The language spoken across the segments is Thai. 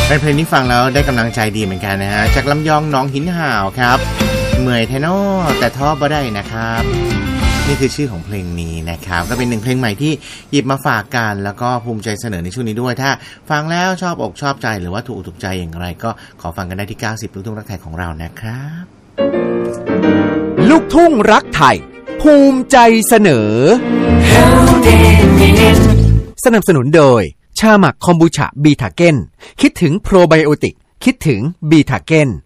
เป็นเพลงที่ฟังแล้วได้กำลังใจดีเหมือนกันนะฮะจากลำยองน้องหินห่าวครับเมื่อยแทนอแต่ท้อบ่ได้นะครับนี่คือชื่อของเพลงนี้นะครับก็เป็นหนึ่งเพลงใหม่ที่หยิบมาฝากกันแล้วก็ภูมิใจเสนอในช่วงนี้ด้วยถ้าฟังแล้วชอบอกชอบใจหรือว่าถูกใจอย่างไรก็ขอฟังกันได้ที่90ลูกทุ่งรักไทยของเรานะครับลูกทุ่งรักไทยภูมิใจเสนอสนับสนุนโดยชาหมักคอมบูชาบีทาเก้นคิดถึงโปรไบโอติกคิดถึงบีทาเก้น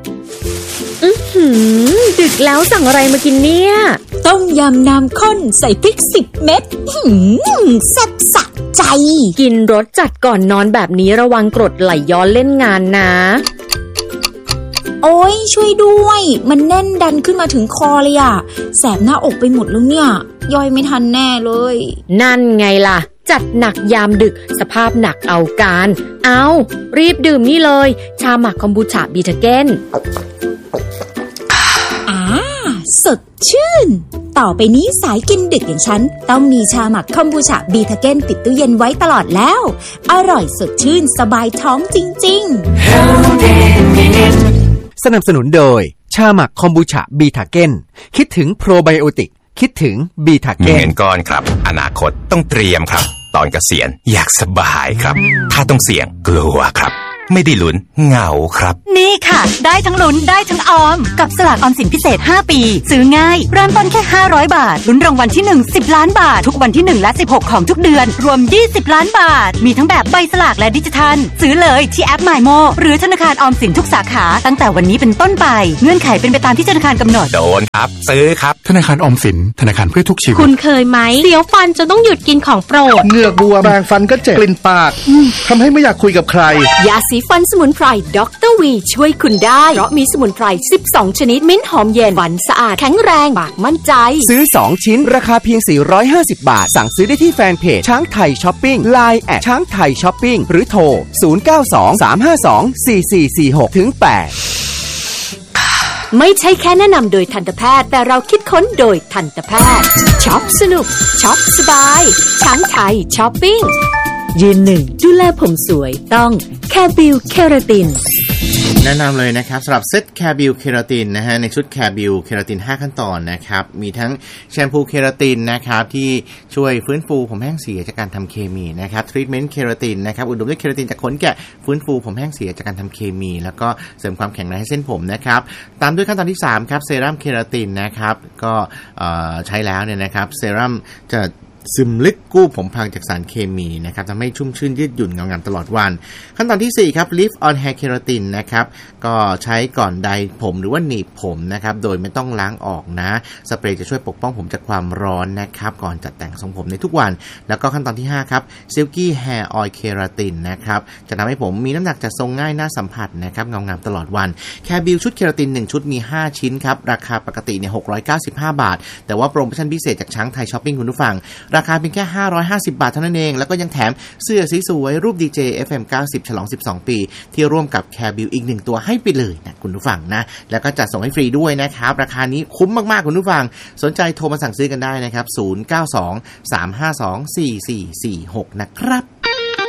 ดึกแล้วสั่งอะไรมากินเนี่ยต้มยำน้ำข้นใส่พริก10 เม็ดแซ่บสะใจกินรสจัดก่อนนอนแบบนี้ระวังกรดไหลย้อนเล่นงานนะโอ้ยช่วยด้วยมันแน่นดันขึ้นมาถึงคอเลยอ่ะแสบหน้าอกไปหมดแล้วเนี่ยย่อยไม่ทันแน่เลยนั่นไงล่ะจัดหนักยามดึกสภาพหนักเอาการเอารีบดื่มนี่เลยชาหมักคอมบูชาบีทาเก้นสดชื่นต่อไปนี้สายกินดึกอย่างฉันต้องมีชาหมักคอมบูชาบีทาเก้นติดตู้เย็นไว้ตลอดแล้วอร่อยสดชื่นสบายท้องจริงๆสนับสนุนโดยชาหมักคอมบูชาบีทาเก้นคิดถึงโปรไบโอติกคิดถึงบีทาเก้นเงินก้อนครับอนาคตต้องเตรียมครับตอนเกษียณอยากสบายครับถ้าต้องเสี่ยงกลัวครับไม่ได้ลุ้นเหงาครับนี่ค่ะได้ทั้งลุ้นได้ทั้งออมกับสลากออมสินพิเศษ5ปีซื้อง่ายเริ่มต้นแค่500 บาทลุ้นรางวัลที่1 10 ล้านบาททุกวันที่1และ16ของทุกเดือนรวม20 ล้านบาทมีทั้งแบบใบสลากและดิจิทัลซื้อเลยที่แอป MyMo หรือธนาคารออมสินทุกสาขาตั้งแต่วันนี้เป็นต้นไปเงื่อนไขเป็นไปตามที่ธนาคารกำหนดโดนครับซื้อครับธนาคารออมสินธนาคารเพื่อทุกชีวิตคุณเคยไหมเสียวฟันจนต้องหยุดกินของโปรดเหงือกบวมแปรงฟันก็เจ็บกลิ่นปากทำให้ไม่อยากคุยกับใครยาสีฟันสมุนไพรดร.วีช่วยคุณได้เพราะมีสมุนไพร12ชนิดมิ้นหอมเย็นฟันสะอาดแข็งแรงปากมั่นใจซื้อ2ชิ้นราคาเพียง450 บาทสั่งซื้อได้ที่แฟนเพจช้างไทยช้อปปิ้ง LINE แอดช้างไทยช้อปปิ้งหรือโทร0923524446-8 ไม่ใช่แค่แนะนำโดยทันตแพทย์แต่เราคิดค้นโดยทันตแพทย์ช็อปสนุกช็อปสบายช้างไทยช้อปปิ้งยืนหนึ่งดูแลผมสวยต้องแคบิลเคราตินแนะนำเลยนะครับสำหรับเซตแคบิลเคราตินนะฮะในชุดแคบิลเคราติน5ขั้นตอนนะครับมีทั้งแชมพูเคราตินนะครับที่ช่วยฟื้นฟูผมแห้งเสียจากการทำเคมีนะครับทรีทเมนต์เคราตินนะครับอุดมด้วยเคราตินจากขนแกะฟื้นฟูผมแห้งเสียจากการทำเคมีแล้วก็เสริมความแข็งแรงให้เส้นผมนะครับตามด้วยขั้นตอนที่3ครับเซรั่มเคราตินนะครับก็ใช้แล้วเนี่ยนะครับเซรั่มจะซึมลึกกู้ผมพังจากสารเคมีนะครับทำให้ชุ่มชื่นยืดหยุ่นเงางามตลอดวันขั้นตอนที่4ครับ Lift on Hair Keratin นะครับก็ใช้ก่อนไดผมหรือว่าหนีบผมนะครับโดยไม่ต้องล้างออกนะสเปรย์จะช่วยปกป้องผมจากความร้อนนะครับก่อนจัดแต่งทรงผมในทุกวันแล้วก็ขั้นตอนที่5ครับ Silky Hair Oil Keratin นะครับจะทำให้ผมมีน้ำหนักจัดทรงง่ายน่าสัมผัสนะครับเงางามตลอดวันแคบิลชุดเคราติน1ชุดมี5ชิ้นครับราคาปกติเนี่ย695 บาทแต่ว่าโปรโมชั่นพิเศษจากช้างไทยช้อปปิ้งคุณผู้ฟังราคาเพียงแค่550 บาทเท่านั้นเองแล้วก็ยังแถมเสื้อสวยๆรูป DJ FM 90ฉลอง12ปีที่ร่วมกับแคบิลอีก1ตัวให้ไปเลยนะคุณผู้ฟังนะแล้วก็จัดส่งให้ฟรีด้วยนะครับราคานี้คุ้มมากๆคุณผู้ฟังสนใจโทรมาสั่งซื้อกันได้นะครับ0923524446นะครับ